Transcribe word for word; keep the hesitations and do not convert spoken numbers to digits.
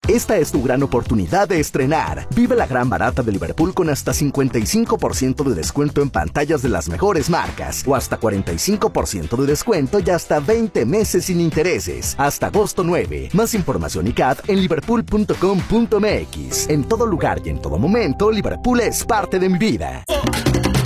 Esta es tu gran oportunidad de estrenar. Vive la gran barata de Liverpool con hasta cincuenta y cinco por ciento de descuento en pantallas de las mejores marcas o hasta cuarenta y cinco por ciento de descuento y hasta veinte meses sin intereses. Hasta agosto nueve. Más información y C A D en liverpool punto com punto m x. En todo lugar y en todo momento, Liverpool es parte de mi vida.